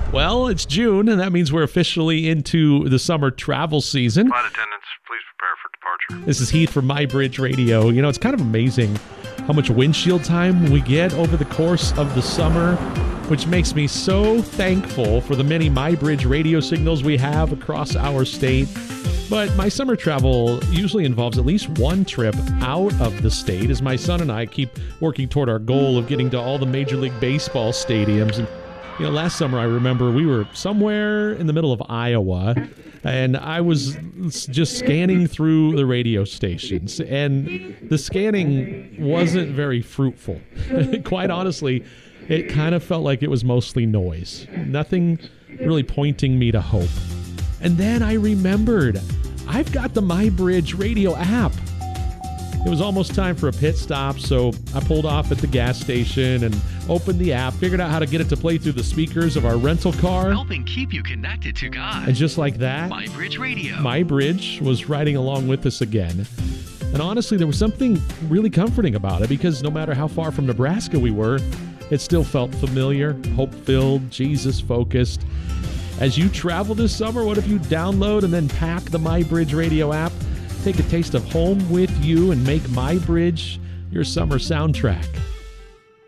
Well, it's June, and that means we're officially into the summer travel season. Flight attendants, please prepare for departure. This is Heath from MyBridge Radio. You know, it's kind of amazing how much windshield time we get over the course of the summer, which makes me so thankful for the many MyBridge radio signals we have across our state. But my summer travel usually involves at least one trip out of the state, as my son and I keep working toward our goal of getting to all the Major League Baseball stadiums. And you know, last summer I remember we were somewhere in the middle of Iowa, and I was just scanning through the radio stations, and the scanning wasn't very fruitful. Quite honestly, it kind of felt like it was mostly noise. Nothing really pointing me to hope. And then I remembered, I've got the MyBridge Radio app. It was almost time for a pit stop, so I pulled off at the gas station and opened the app, figured out how to get it to play through the speakers of our rental car. Helping keep you connected to God. And just like that, MyBridge Radio. MyBridge was riding along with us again. And honestly, there was something really comforting about it, because no matter how far from Nebraska we were, it still felt familiar, hope-filled, Jesus-focused. As you travel this summer, what if you download and then pack the MyBridge Radio app? Take a taste of home with you and make MyBridge your summer soundtrack.